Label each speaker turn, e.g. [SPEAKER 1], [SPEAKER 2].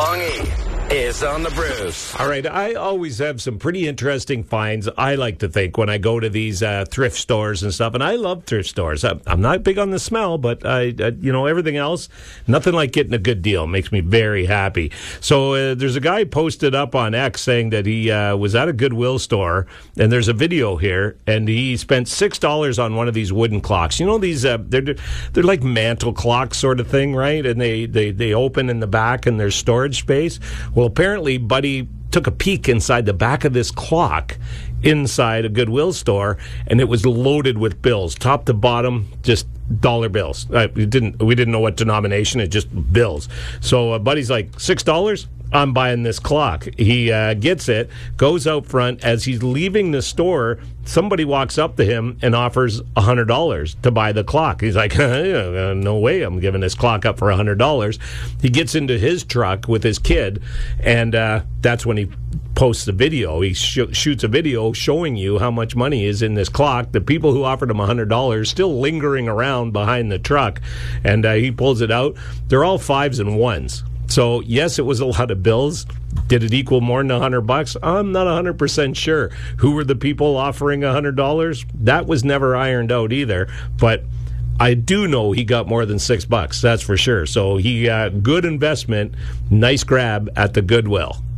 [SPEAKER 1] Bongi is on the Bruce.
[SPEAKER 2] All right, I always have some pretty interesting finds, I like to think, when I go to these thrift stores and stuff. And I love thrift stores. I'm not big on the smell, but everything else, nothing like getting a good deal. Makes me very happy. So there's a guy posted up on X saying that he was at a Goodwill store, and there's a video here, and he spent $6 on one of these wooden clocks. You know, these they're like mantle clocks sort of thing, right? And they open in the back, and there's storage space. Well, apparently, Buddy took a peek inside the back of this clock inside a Goodwill store, and it was loaded with bills, top to bottom, just dollar bills. We didn't know what denomination, it just bills. So Buddy's like, $6? I'm buying this clock. He gets it, goes out front. As he's leaving the store, somebody walks up to him and offers $100 to buy the clock. He's like, no way, I'm giving this clock up for $100. He gets into his truck with his kid, and that's when he posts a video. He shoots a video showing you how much money is in this clock. The people who offered him $100 still lingering around behind the truck, and he pulls it out. They're all 5s and 1s. So, yes, it was a lot of bills. Did it equal more than $100? I'm not 100% sure. Who were the people offering $100? That was never ironed out either. But I do know he got more than $6. That's for sure. So, he good investment, nice grab at the Goodwill.